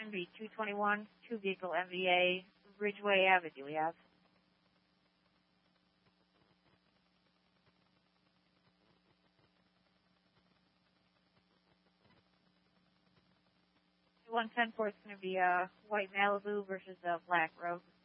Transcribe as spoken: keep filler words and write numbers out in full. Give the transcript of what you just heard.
going to be two twenty-one, two vehicle M V A, Ridgeway Avenue. We have one ten four is going to be a white Malibu versus a black Rogue.